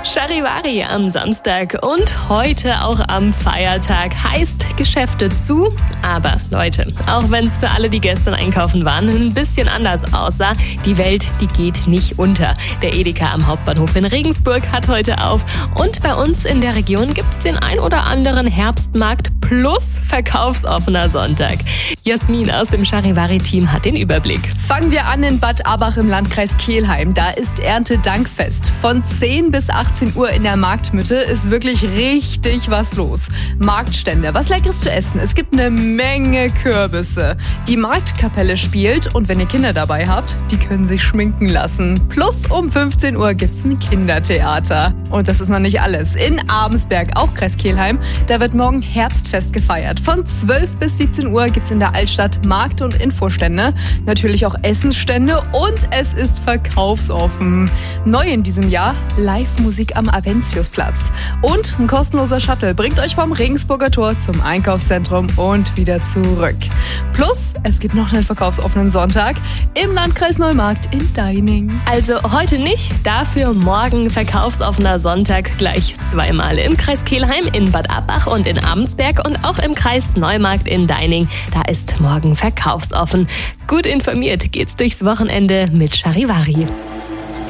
Charivari am Samstag und heute auch am Feiertag heißt Geschäfte zu. Aber Leute, auch wenn es für alle, die gestern einkaufen waren, ein bisschen anders aussah, die Welt, die geht nicht unter. Der Edeka am Hauptbahnhof in Regensburg hat heute auf und bei uns in der Region gibt's den ein oder anderen Herbstmarkt plus verkaufsoffener Sonntag. Jasmin aus dem Charivari-Team hat den Überblick. Fangen wir an in Bad Abach im Landkreis Kelheim. Da ist Erntedankfest. Von 10 bis 18 Uhr in der Marktmitte ist wirklich richtig was los. Marktstände, was Leckeres zu essen. Es gibt eine Menge Kürbisse. Die Marktkapelle spielt und wenn ihr Kinder dabei habt, die können sich schminken lassen. Plus um 15 Uhr gibt's ein Kindertheater. Und das ist noch nicht alles. In Abensberg, auch Kreis Kelheim, da wird morgen Herbstfest gefeiert. Von 12 bis 17 Uhr gibt's in der Altstadt Markt- und Infostände, natürlich auch Essensstände und es ist verkaufsoffen. Neu in diesem Jahr Live-Musik am Aventiusplatz. Und ein kostenloser Shuttle bringt euch vom Regensburger Tor zum Einkaufszentrum und wieder zurück. Plus, es gibt noch einen verkaufsoffenen Sonntag im Landkreis Neumarkt in Deining. Also heute nicht, dafür morgen verkaufsoffener Sonntag gleich zweimal. Im Kreis Kelheim, in Bad Abach und in Abensberg und auch im Kreis Neumarkt in Deining. Da ist morgen verkaufsoffen. Gut informiert geht's durchs Wochenende mit Charivari.